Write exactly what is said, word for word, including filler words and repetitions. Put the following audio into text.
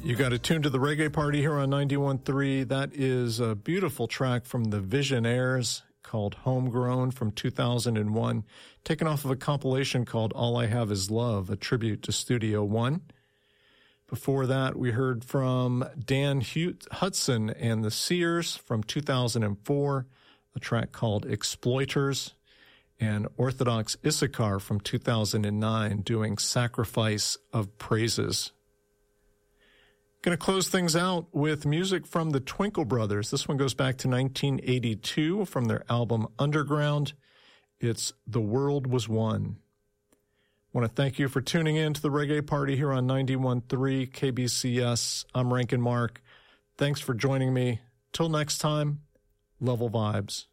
You got it tuned to the Reggae Party here on ninety-one point three. That is a beautiful track from the Visionaires called Homegrown from two thousand one, taken off of a compilation called All I Have Is Love, a tribute to Studio One. Before that, we heard from Dan Hut- Hudson and the Seers from two thousand four, a track called Exploiters, and Orthodox Issachar from two thousand nine doing Sacrifice of Praises. Going to close things out with music from the Twinkle Brothers. This one goes back to nineteen eighty-two from their album Underground. It's The World Was One. I want to thank you for tuning in to the Reggae Party here on ninety-one point three K B C S. I'm Rankin Mark. Thanks for joining me. Till next time, level vibes.